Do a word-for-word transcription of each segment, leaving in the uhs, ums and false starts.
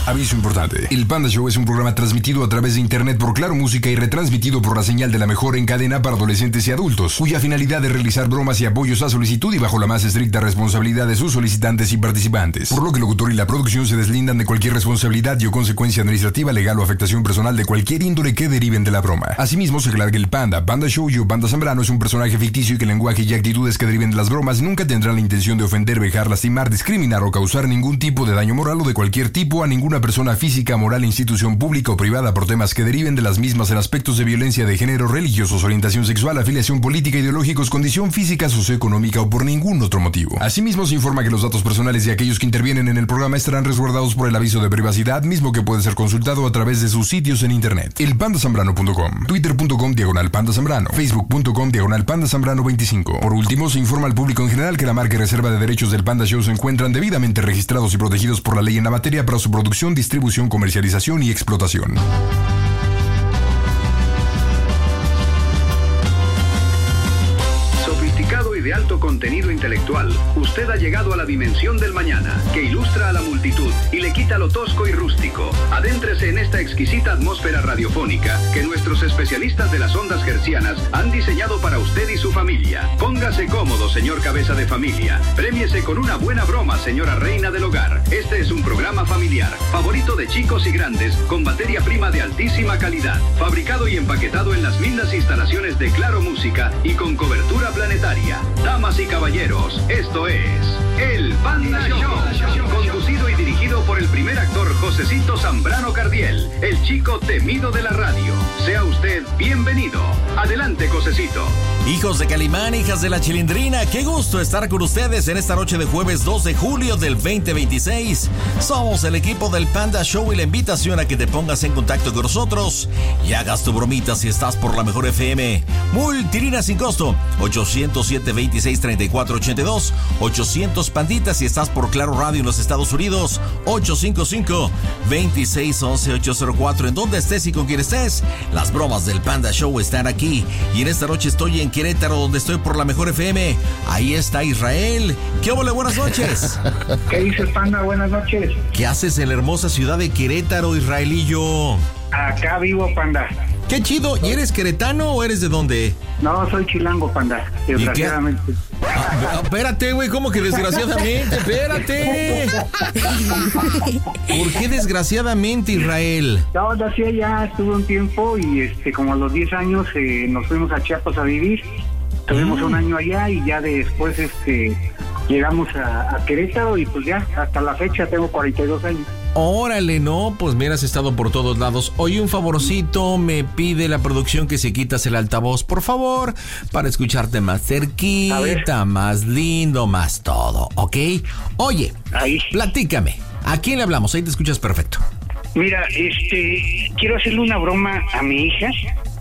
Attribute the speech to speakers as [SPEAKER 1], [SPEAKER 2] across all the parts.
[SPEAKER 1] Aviso importante. El Panda Show es un programa transmitido a través de internet por Claro Música y retransmitido por la señal de la mejor en cadena para adolescentes y adultos, cuya finalidad es realizar bromas y apoyos a solicitud y bajo la más estricta responsabilidad de sus solicitantes y participantes. Por lo que el locutor y la producción se deslindan de cualquier responsabilidad y o consecuencia administrativa, legal o afectación personal de cualquier índole que deriven de la broma. Asimismo, se aclara que el Panda, Panda Show y o Panda Zambrano es un personaje ficticio y que el lenguaje y actitudes que deriven de las bromas nunca tendrán la intención de ofender, vejar, lastimar, discriminar o causar ningún tipo de daño moral o de cualquier tipo a ninguna persona física, moral, institución pública o privada por temas que deriven de las mismas en aspectos de violencia de género, religiosos, orientación sexual, afiliación política, ideológicos, condición física, socioeconómica o por ningún otro motivo. Asimismo, se informa que los datos personales de aquellos que intervienen en el programa estarán resguardados por el aviso de privacidad, mismo que puede ser consultado a través de sus sitios en internet. El panda zambrano punto com, twitter punto com diagonal panda zambrano, facebook punto com diagonal panda zambrano veinticinco. Por último, se informa al público en general que la marca y reserva de derechos del Panda Show se encuentran debidamente registrados y protegidos por la ley en la materia para su producción, distribución, comercialización y explotación.
[SPEAKER 2] Y de alto contenido intelectual, usted ha llegado a la dimensión del mañana, que ilustra a la multitud y le quita lo tosco y rústico. Adéntrese en esta exquisita atmósfera radiofónica que nuestros especialistas de las ondas hertzianas han diseñado para usted y su familia. Póngase cómodo, señor cabeza de familia. Prémiese con una buena broma, señora reina del hogar. Este es un programa familiar, favorito de chicos y grandes, con materia prima de altísima calidad, fabricado y empaquetado en las mismas instalaciones de Claro Música y con cobertura planetaria. Damas y caballeros, esto es El Panda Show, conducido y dirigido por el primer actor Josecito Zambrano Cardiel, el chico temido de la radio. Sea usted bienvenido. Adelante, Josecito.
[SPEAKER 3] Hijos de Calimán, hijas de la Chilindrina, qué gusto estar con ustedes en esta noche de jueves dos de julio del veinte veintiséis. Somos el equipo del Panda Show y la invitación a que te pongas en contacto con nosotros y hagas tu bromita si estás por la mejor F M. Multilínea sin costo, ochocientos siete, veintiséis, treinta y cuatro, ochenta y dos, ochocientos Panditas si estás por Claro Radio en los Estados Unidos, ocho cinco cinco, veintiséis, once, ochocientos cuatro. En donde estés y con quien estés, las bromas del Panda Show están aquí. Y en esta noche estoy en Querétaro, donde estoy por la mejor F M. Ahí está Israel. ¿Qué óvole? Buenas noches.
[SPEAKER 4] ¿Qué dices, Panda? Buenas noches.
[SPEAKER 3] ¿Qué haces en la hermosa ciudad de Querétaro, Israelillo?
[SPEAKER 4] Acá vivo, Panda.
[SPEAKER 3] Qué chido. ¿Y eres queretano o eres de dónde?
[SPEAKER 4] No, soy chilango, Panda. Desgraciadamente.
[SPEAKER 3] Ah, espérate, güey, ¿cómo que desgraciadamente? Espérate. ¿Por qué desgraciadamente, Israel?
[SPEAKER 4] No, hacía ya estuve un tiempo y este como a los diez años eh, nos fuimos a Chiapas a vivir. Tuvimos mm. un año allá y ya después este llegamos a, a Querétaro y pues ya hasta la fecha tengo cuarenta y dos años.
[SPEAKER 3] Órale, no, pues mira, has estado por todos lados. Oye, un favorcito, me pide la producción que si quitas el altavoz, por favor, para escucharte más cerquita, más lindo, más todo, ¿ok? Oye,
[SPEAKER 4] ahí.
[SPEAKER 3] Platícame, ¿a quién le hablamos? Ahí te escuchas perfecto.
[SPEAKER 4] Mira, este, quiero hacerle una broma a mi hija.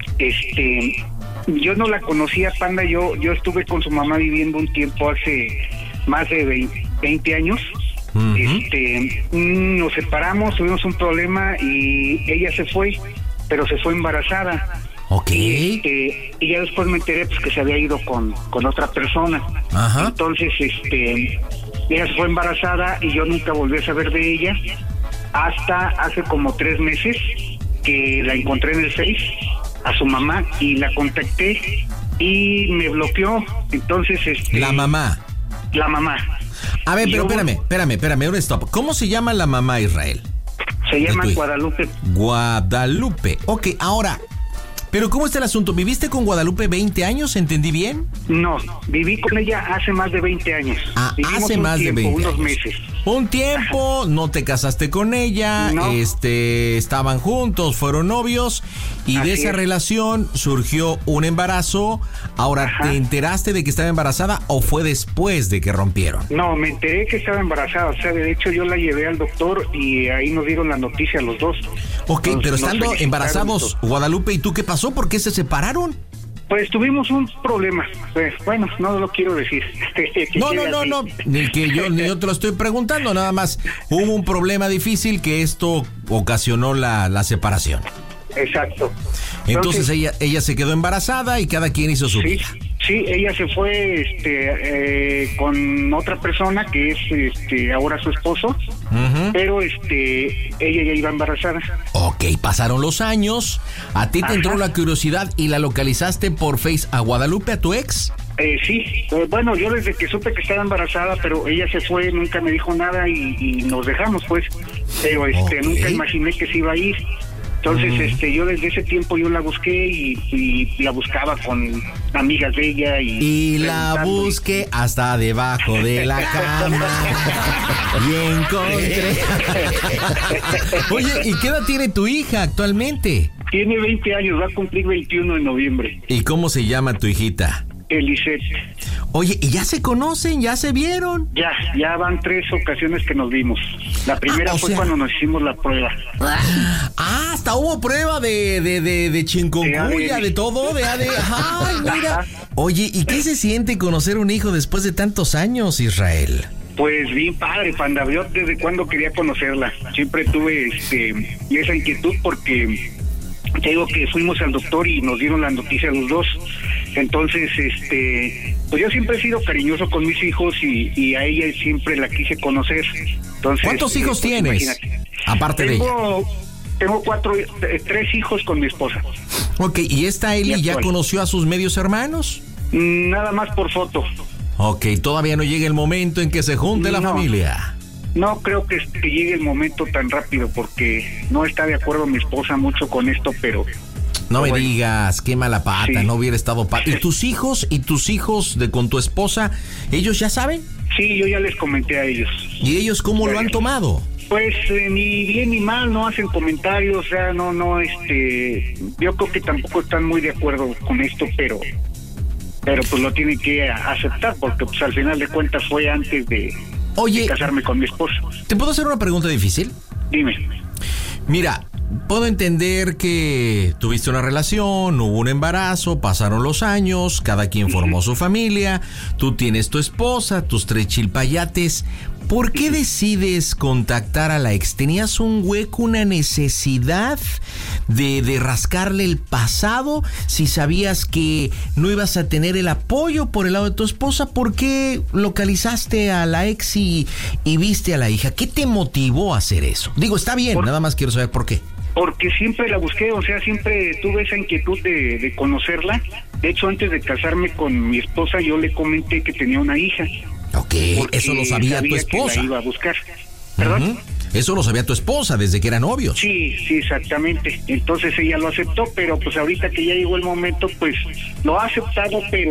[SPEAKER 4] Este, yo no la conocía, Panda, yo, yo estuve con su mamá viviendo un tiempo hace más de veinte años. Uh-huh. Este, nos separamos, tuvimos un problema y ella se fue, pero se fue embarazada.
[SPEAKER 3] Ok.
[SPEAKER 4] Y, este, y ya después me enteré pues que se había ido con, con otra persona.
[SPEAKER 3] Ajá.
[SPEAKER 4] Entonces, este, ella se fue embarazada y yo nunca volví a saber de ella hasta hace como tres meses que la encontré en el Face a su mamá y la contacté y me bloqueó. Entonces, este,
[SPEAKER 3] la mamá.
[SPEAKER 4] La mamá.
[SPEAKER 3] A ver, pero
[SPEAKER 4] yo,
[SPEAKER 3] espérame, espérame, espérame, un stop. ¿Cómo se llama la mamá, Israel?
[SPEAKER 4] Se llama Guadalupe.
[SPEAKER 3] Guadalupe. Ok, ahora, pero ¿cómo está el asunto? ¿Viviste con Guadalupe veinte años? ¿Entendí bien?
[SPEAKER 4] No, viví con ella hace más de veinte años.
[SPEAKER 3] Ah,
[SPEAKER 4] Vivimos
[SPEAKER 3] hace más
[SPEAKER 4] tiempo,
[SPEAKER 3] de veinte
[SPEAKER 4] unos
[SPEAKER 3] años.
[SPEAKER 4] meses.
[SPEAKER 3] Un tiempo, no te casaste con ella,
[SPEAKER 4] no.
[SPEAKER 3] este, estaban juntos, fueron novios, y
[SPEAKER 4] Así
[SPEAKER 3] de esa
[SPEAKER 4] es.
[SPEAKER 3] relación surgió un embarazo. Ahora,
[SPEAKER 4] Ajá.
[SPEAKER 3] ¿te enteraste de que estaba embarazada o fue después de que rompieron?
[SPEAKER 4] No, me enteré que estaba embarazada. O sea, de hecho yo la llevé al doctor y ahí nos dieron la noticia a los dos.
[SPEAKER 3] Ok,
[SPEAKER 4] Nos-
[SPEAKER 3] pero
[SPEAKER 4] nos
[SPEAKER 3] estando
[SPEAKER 4] felicitaron
[SPEAKER 3] embarazados,
[SPEAKER 4] todos.
[SPEAKER 3] Guadalupe, ¿y tú qué pasó? ¿Por qué se separaron?
[SPEAKER 4] Pues tuvimos un problema. Pues, bueno, no lo quiero decir.
[SPEAKER 3] No, no, no, no, ni que yo ni yo te lo estoy preguntando, nada más hubo un problema difícil que esto ocasionó la, la separación.
[SPEAKER 4] Exacto.
[SPEAKER 3] Entonces, ella ella se quedó embarazada y cada quien hizo su
[SPEAKER 4] Sí,
[SPEAKER 3] vida.
[SPEAKER 4] Sí, ella se fue este eh, con otra persona que es este ahora su esposo, uh-huh. pero este ella ya iba embarazada.
[SPEAKER 3] Ok, pasaron los años, a ti te Ajá. entró la curiosidad y la localizaste por Face a Guadalupe, a tu ex.
[SPEAKER 4] Eh, sí, eh, bueno, yo desde que supe que estaba embarazada, pero ella se fue, nunca me dijo nada y, y nos dejamos, pues, pero este okay. nunca imaginé que se iba a ir. Entonces, mm. este, yo desde ese tiempo yo la busqué y, y la buscaba con amigas de ella y...
[SPEAKER 3] Y la busqué hasta debajo de la cama y encontré... Oye, ¿y qué edad tiene tu hija actualmente?
[SPEAKER 4] Tiene veinte años, va a cumplir veintiuno en noviembre.
[SPEAKER 3] ¿Y cómo se llama tu hijita?
[SPEAKER 4] Elisette.
[SPEAKER 3] Oye, ¿y ya se conocen? ¿Ya se vieron?
[SPEAKER 4] Ya, ya van tres ocasiones que nos vimos. La primera ah, fue sea... cuando nos hicimos la prueba.
[SPEAKER 3] Ah, hasta hubo prueba de, de, de, de chikungunya, de, de todo, de A D N. Ay, mira. Oye, ¿y qué se siente conocer un hijo después de tantos años, Israel?
[SPEAKER 4] Pues bien padre, Panda. Yo desde cuando quería conocerla. Siempre tuve este esa inquietud porque te digo que fuimos al doctor y nos dieron la noticia a los dos. Entonces, este, pues yo siempre he sido cariñoso con mis hijos y, y a ella siempre la quise conocer. Entonces,
[SPEAKER 3] ¿cuántos hijos pues, tienes? Imagínate. Aparte
[SPEAKER 4] tengo,
[SPEAKER 3] de ella.
[SPEAKER 4] Tengo cuatro, tres hijos con mi esposa.
[SPEAKER 3] Ok, ¿y esta Eli ya conoció a sus medios hermanos?
[SPEAKER 4] Nada más por foto.
[SPEAKER 3] Ok, todavía no llega el momento en que se junte la
[SPEAKER 4] no,
[SPEAKER 3] familia.
[SPEAKER 4] No creo que, que llegue el momento tan rápido porque no está de acuerdo mi esposa mucho con esto, pero...
[SPEAKER 3] No me bueno. digas, qué mala pata, sí. no hubiera estado pata. ¿Y tus hijos y tus hijos de con tu esposa, ellos ya saben?
[SPEAKER 4] Sí, yo ya les comenté a ellos.
[SPEAKER 3] ¿Y ellos cómo ya lo han tomado?
[SPEAKER 4] Pues eh, ni bien ni mal, no hacen comentarios, o sea, no, no, este, yo creo que tampoco están muy de acuerdo con esto, pero, pero pues lo tienen que aceptar, porque pues al final de cuentas fue antes de,
[SPEAKER 3] Oye,
[SPEAKER 4] de casarme con mi esposa.
[SPEAKER 3] ¿Te puedo hacer una pregunta difícil?
[SPEAKER 4] Dime.
[SPEAKER 3] Mira, puedo entender que tuviste una relación, hubo un embarazo, pasaron los años, cada quien formó uh-huh. su familia, tú tienes tu esposa, tus tres chilpayates. ¿Por qué decides contactar a la ex? ¿Tenías un hueco, una necesidad de, de rascarle el pasado? Si sabías que no ibas a tener el apoyo por el lado de tu esposa, ¿por qué localizaste a la ex y, y viste a la hija? ¿Qué te motivó a hacer eso? Digo, está bien, por, nada más quiero saber por qué.
[SPEAKER 4] Porque siempre la busqué, o sea, siempre tuve esa inquietud de, de conocerla. De hecho, antes de casarme con mi esposa, yo le comenté que tenía una hija.
[SPEAKER 3] Ok, eso lo sabía, sabía tu esposa.
[SPEAKER 4] Que la iba a buscar. ¿Perdón?
[SPEAKER 3] Uh-huh. Eso lo sabía tu esposa desde que eran novios.
[SPEAKER 4] Sí, sí, exactamente. Entonces ella lo aceptó, pero pues ahorita que ya llegó el momento, pues lo ha aceptado, pero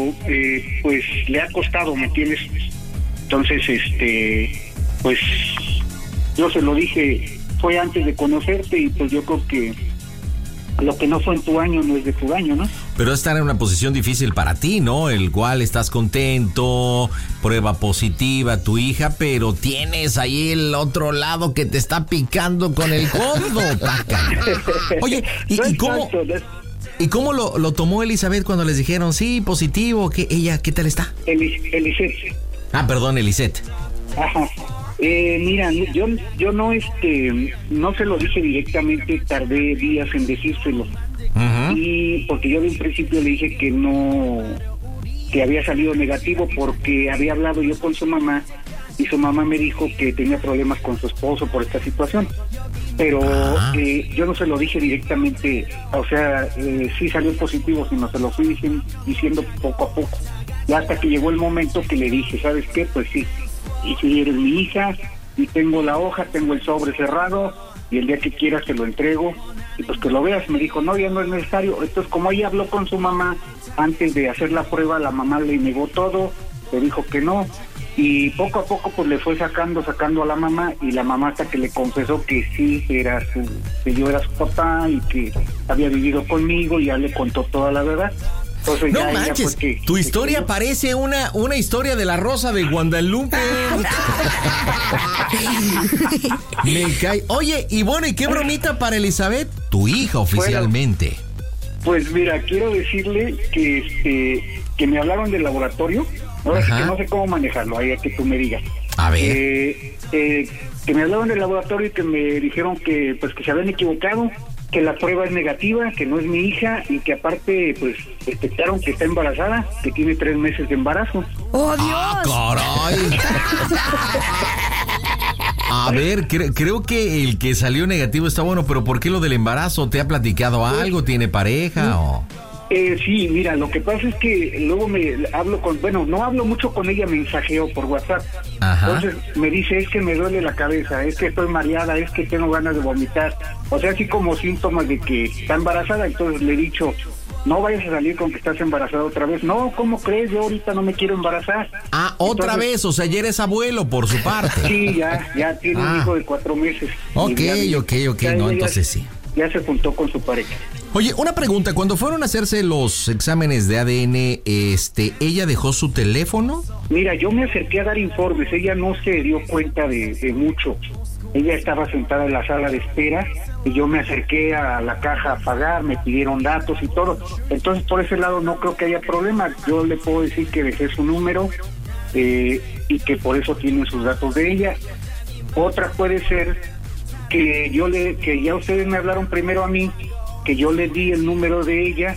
[SPEAKER 4] eh, pues le ha costado, ¿me entiendes? Entonces, este, pues yo se lo dije, fue antes de conocerte y pues yo creo que lo que no fue en tu año no es de tu año, ¿no?
[SPEAKER 3] Pero estar en una posición difícil para ti, ¿no? El cual estás contento, prueba positiva, tu hija, pero tienes ahí el otro lado que te está picando con el codo, paca. Oye, ¿y, no y cómo, tanto, no. ¿y cómo lo, lo tomó Elizabeth cuando les dijeron, sí, positivo, que ella, qué tal está?
[SPEAKER 4] Elis, Elisette.
[SPEAKER 3] Ah, perdón, Elisette.
[SPEAKER 4] Ajá. Eh, mira, yo yo no este no se lo dije directamente, tardé días en decírselo. Uh-huh. Y porque yo de un principio le dije que no, que había salido negativo porque había hablado yo con su mamá y su mamá me dijo que tenía problemas con su esposo por esta situación. Pero uh-huh. eh, yo no se lo dije directamente, o sea, eh, sí salió positivo, sino se lo fui diciendo, diciendo poco a poco. Y hasta que llegó el momento que le dije, ¿sabes qué? Pues sí. Y si eres mi hija, y tengo la hoja, tengo el sobre cerrado, y el día que quieras te lo entrego, y pues que lo veas. Me dijo, no, ya no es necesario. Entonces, como ella habló con su mamá, antes de hacer la prueba, la mamá le negó todo, le dijo que no, y poco a poco pues le fue sacando, sacando a la mamá, y la mamá hasta que le confesó que sí, era su, que yo era su papá, y que había vivido conmigo, y ya le contó toda la verdad. Entonces,
[SPEAKER 3] no
[SPEAKER 4] ya,
[SPEAKER 3] manches,
[SPEAKER 4] ya que,
[SPEAKER 3] tu historia que... parece una, una historia de la Rosa de Guadalupe. Me cae. Oye, y bueno, ¿y qué bromita para Elizabeth? Tu hija oficialmente.
[SPEAKER 4] Bueno, pues mira, quiero decirle que este que me hablaron del laboratorio. Ahora sí que no sé cómo manejarlo, ahí a que tú me digas.
[SPEAKER 3] A ver.
[SPEAKER 4] Eh, eh, que me hablaron del laboratorio y que me dijeron que pues que se habían equivocado, que la prueba es negativa, que no es mi hija y que aparte pues detectaron que está embarazada, que tiene tres meses de embarazo.
[SPEAKER 5] ¡Oh, Dios!
[SPEAKER 3] ¡Ah, caray! A ver, cre- creo que el que salió negativo está bueno, pero ¿por qué lo del embarazo? ¿Te ha platicado algo? ¿Tiene pareja o...?
[SPEAKER 4] Eh, sí, mira, lo que pasa es que luego me hablo con, bueno, no hablo mucho con ella, mensajeo por WhatsApp.
[SPEAKER 3] Ajá.
[SPEAKER 4] Entonces me dice, es que me duele la cabeza, es que estoy mareada, es que tengo ganas de vomitar. O sea, así como síntomas de que está embarazada. Entonces le he dicho, no vayas a salir con que estás embarazada otra vez. No, ¿cómo crees? Yo ahorita no me quiero embarazar.
[SPEAKER 3] Ah, otra
[SPEAKER 4] Entonces,
[SPEAKER 3] vez, o sea, ya eres abuelo por su parte.
[SPEAKER 4] Sí, ya, ya tiene
[SPEAKER 3] Ah.
[SPEAKER 4] un hijo de cuatro meses.
[SPEAKER 3] Ok,
[SPEAKER 4] Y ya-
[SPEAKER 3] ok, ok,
[SPEAKER 4] ya
[SPEAKER 3] no,
[SPEAKER 4] ella
[SPEAKER 3] entonces
[SPEAKER 4] ya-
[SPEAKER 3] sí.
[SPEAKER 4] Ya se juntó con su pareja.
[SPEAKER 3] Oye, una pregunta, cuando fueron a hacerse los exámenes de A D N, este, ¿ella dejó su teléfono?
[SPEAKER 4] Mira, yo me acerqué a dar informes, ella no se dio cuenta de, de mucho. Ella estaba sentada en la sala de espera y yo me acerqué a la caja a pagar, me pidieron datos y todo. Entonces, por ese lado no creo que haya problema. Yo le puedo decir que dejé su número eh, y que por eso tienen sus datos de ella. Otra puede ser que yo le, que ya ustedes me hablaron primero a mí, que yo le di el número de ella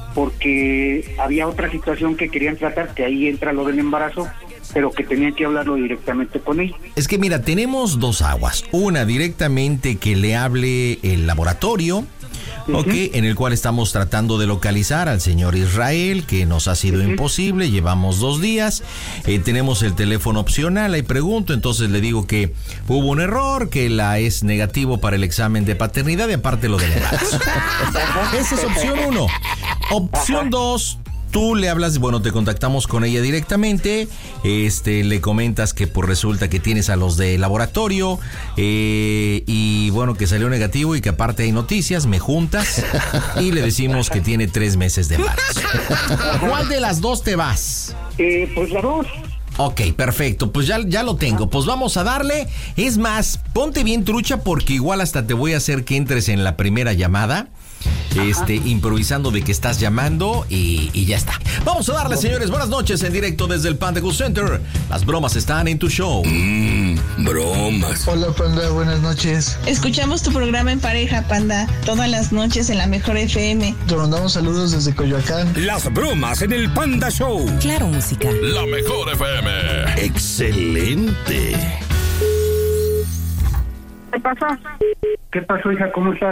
[SPEAKER 4] porque había otra situación que querían tratar, que ahí entra lo del embarazo, pero que tenían que hablarlo directamente con ella.
[SPEAKER 3] Es que mira, tenemos dos aguas. Una directamente que le hable el laboratorio,
[SPEAKER 4] Ujú.
[SPEAKER 3] ok, en el cual estamos tratando de localizar al señor Israel, que nos ha sido
[SPEAKER 4] Ujú.
[SPEAKER 3] imposible, llevamos dos días, eh, tenemos el teléfono opcional, ahí pregunto, entonces le digo que hubo un error, que la es negativo para el examen de paternidad y aparte lo del embarazo. Esa es opción uno. Opción dos, tú le hablas, bueno, te contactamos con ella directamente, este, le comentas que pues resulta que tienes a los de laboratorio eh, y bueno, que salió negativo y que aparte hay noticias, me juntas y le decimos que tiene tres meses de embarazo. ¿Cuál de las dos te vas?
[SPEAKER 4] Eh, pues la dos.
[SPEAKER 3] Ok, perfecto, pues ya, ya lo tengo, pues vamos a darle. Es más, ponte bien trucha porque igual hasta te voy a hacer que entres en la primera llamada. Este, improvisando de que estás llamando y, y ya está. Vamos a darle, señores, buenas noches en directo desde el Panda Cool Center. Las bromas están en tu show.
[SPEAKER 6] Mmm, bromas.
[SPEAKER 7] Hola, Panda, buenas noches.
[SPEAKER 8] Escuchamos tu programa en pareja, Panda, todas las noches en la mejor F M.
[SPEAKER 7] Te mandamos saludos desde Coyoacán.
[SPEAKER 6] Las bromas en el Panda Show.
[SPEAKER 5] Claro, música.
[SPEAKER 9] La mejor F M.
[SPEAKER 6] Excelente.
[SPEAKER 10] ¿Qué pasó?
[SPEAKER 4] ¿Qué pasó, hija? ¿Cómo estás?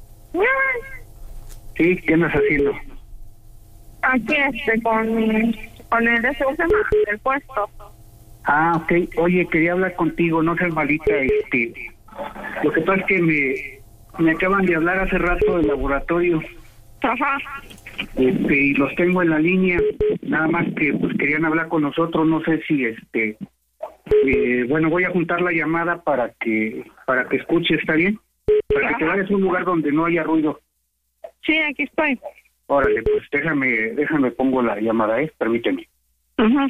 [SPEAKER 4] Sí, ¿qué andas haciendo?
[SPEAKER 10] Aquí este con, con el de ese del puesto.
[SPEAKER 4] Ah, ok. Oye, quería hablar contigo, no seas malita, este... Lo que pasa es que me, me acaban de hablar hace rato del laboratorio.
[SPEAKER 10] Ajá.
[SPEAKER 4] Este, y los tengo en la línea, nada más que pues querían hablar con nosotros, no sé si este... Eh, bueno, voy a juntar la llamada para que para que escuche, ¿está bien? Para que te vayas a un lugar donde no haya ruido.
[SPEAKER 10] Sí, aquí estoy.
[SPEAKER 4] Órale, pues déjame, déjame pongo la llamada, ¿eh? Permíteme.
[SPEAKER 10] Ajá.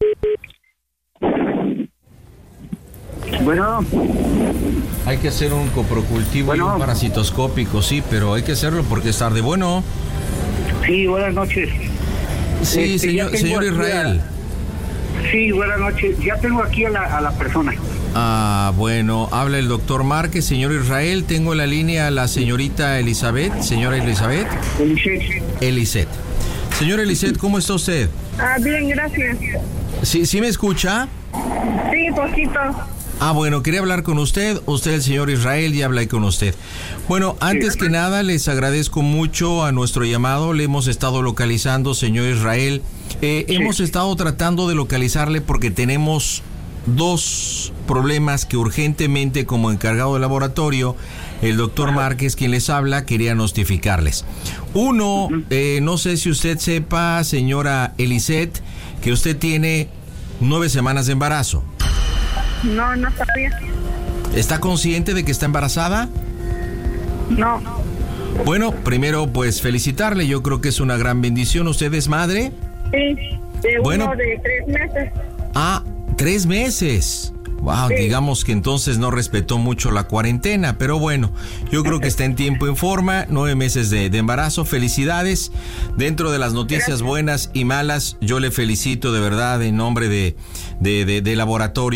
[SPEAKER 4] Bueno,
[SPEAKER 3] Hay que hacer un coprocultivo
[SPEAKER 4] Bueno.
[SPEAKER 3] y un parasitoscópico, sí, pero hay que hacerlo porque es tarde. Bueno,
[SPEAKER 4] sí, buenas noches.
[SPEAKER 3] sí,
[SPEAKER 4] Este, ya
[SPEAKER 3] señor,
[SPEAKER 4] tengo
[SPEAKER 3] señor
[SPEAKER 4] aquí
[SPEAKER 3] Israel.
[SPEAKER 4] a- Sí, buenas noches. Ya tengo aquí a la, a la persona.
[SPEAKER 3] Ah, bueno, habla el doctor Márquez, señor Israel. Tengo en la línea a la señorita Elizabeth. Señora Elizabeth.
[SPEAKER 4] Eliseth.
[SPEAKER 3] Eliseth. Señora Eliseth, ¿cómo está usted?
[SPEAKER 10] Ah, bien, gracias.
[SPEAKER 3] ¿Sí, sí me escucha?
[SPEAKER 10] Sí, poquito.
[SPEAKER 3] Ah, bueno, quería hablar con usted. Usted, el señor Israel, ya hablé con usted. Bueno, antes que nada, les agradezco mucho a nuestro llamado. Le hemos estado localizando, señor Israel. Eh,
[SPEAKER 4] Sí.
[SPEAKER 3] Hemos estado tratando de localizarle porque tenemos dos problemas que urgentemente, como encargado del laboratorio, el doctor Márquez, quien les habla, quería notificarles. Uno, eh, no sé si usted sepa, señora Eliseth, que usted tiene nueve semanas de embarazo.
[SPEAKER 10] No, no sabía.
[SPEAKER 3] ¿Está consciente de que está embarazada?
[SPEAKER 10] No.
[SPEAKER 3] Bueno, primero pues felicitarle, yo creo que es una gran bendición. ¿Usted es madre?
[SPEAKER 10] Sí, de
[SPEAKER 3] Bueno.
[SPEAKER 10] uno de tres meses.
[SPEAKER 3] Ah, tres meses. Wow,
[SPEAKER 10] Sí.
[SPEAKER 3] digamos que entonces no respetó mucho la cuarentena, pero bueno, yo creo que está en tiempo, en forma, nueve meses de, de embarazo, felicidades. Dentro de las noticias buenas y malas, yo le felicito de verdad en nombre de, de, de, de laboratorio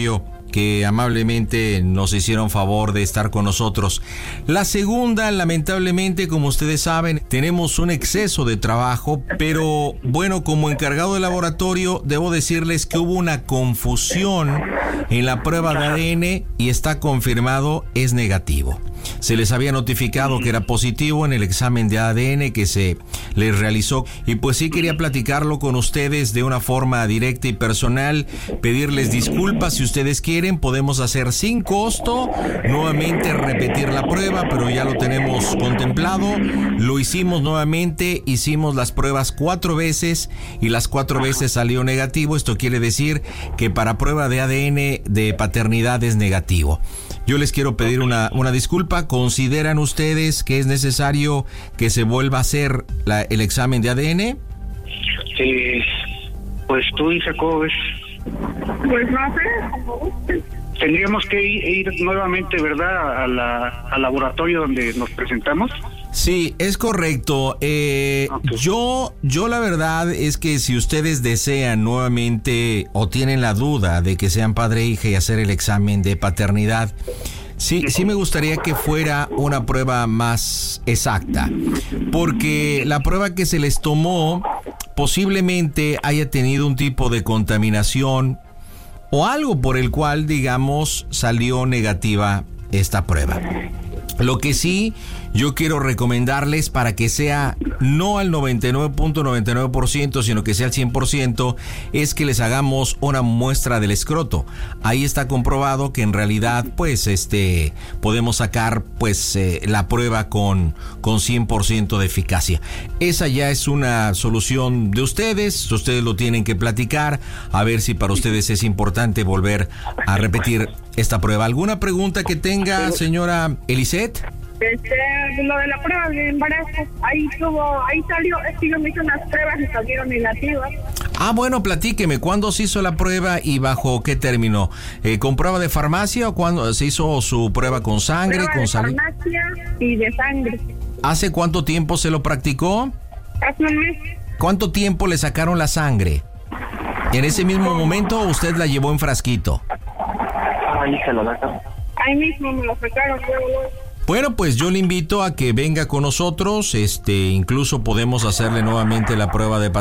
[SPEAKER 3] que amablemente nos hicieron favor de estar con nosotros. La segunda, lamentablemente, como ustedes saben, tenemos un exceso de trabajo, pero bueno, como encargado de laboratorio, debo decirles que hubo una confusión en la prueba de A D N y está confirmado, es negativo. Se les había notificado que era positivo en el examen de A D N que se les realizó, y pues sí quería platicarlo con ustedes de una forma directa y personal, pedirles disculpas. Si ustedes quieren, podemos hacer sin costo nuevamente repetir la prueba, pero ya lo tenemos contemplado. Lo hicimos nuevamente, hicimos las pruebas cuatro veces y las cuatro veces salió negativo. Esto quiere decir que para prueba de A D N de paternidad es negativo. Yo les quiero pedir una, una disculpa. ¿Consideran ustedes que es necesario que se vuelva a hacer la, el examen de A D N?
[SPEAKER 4] Eh, pues tú, Isa, ¿cómo ves?
[SPEAKER 10] Pues no sé, como guste.
[SPEAKER 4] Tendríamos que ir, ir nuevamente, ¿verdad?, a la, al laboratorio donde nos presentamos.
[SPEAKER 3] Sí, es correcto. Eh,
[SPEAKER 4] Okay.
[SPEAKER 3] Yo, yo la verdad es que si ustedes desean nuevamente o tienen la duda de que sean padre e hija y hacer el examen de paternidad, sí, sí me gustaría que fuera una prueba más exacta, porque la prueba que se les tomó posiblemente haya tenido un tipo de contaminación o algo por el cual, digamos, salió negativa esta prueba. Lo que sí yo quiero recomendarles, para que sea no al noventa y nueve punto noventa y nueve por ciento, sino que sea al cien por ciento, es que les hagamos una muestra del escroto. Ahí está comprobado que en realidad pues este podemos sacar pues eh, la prueba con, con cien por ciento de eficacia. Esa ya es una solución de ustedes, ustedes lo tienen que platicar, a ver si para ustedes es importante volver a repetir esta prueba. ¿Alguna pregunta que tenga, señora Elisette?
[SPEAKER 10] Este, lo de la prueba de embarazo, ahí tuvo, ahí salió, es que yo me hice unas pruebas y salieron negativas.
[SPEAKER 3] Ah, bueno, platíqueme, ¿cuándo se hizo la prueba y bajo qué término? Eh, ¿Con prueba de farmacia o cuándo se hizo su prueba con sangre?
[SPEAKER 10] Prueba
[SPEAKER 3] con
[SPEAKER 10] de
[SPEAKER 3] sali-
[SPEAKER 10] farmacia y de sangre.
[SPEAKER 3] ¿Hace cuánto tiempo se lo practicó?
[SPEAKER 10] Hace un mes.
[SPEAKER 3] ¿Cuánto tiempo le sacaron la sangre? ¿En ese mismo momento o usted la llevó en frasquito?
[SPEAKER 4] Ahí se lo sacaron.
[SPEAKER 10] Ahí mismo me lo sacaron, luego, luego.
[SPEAKER 3] Bueno, pues yo le invito a que venga con nosotros, este, incluso podemos hacerle nuevamente la prueba de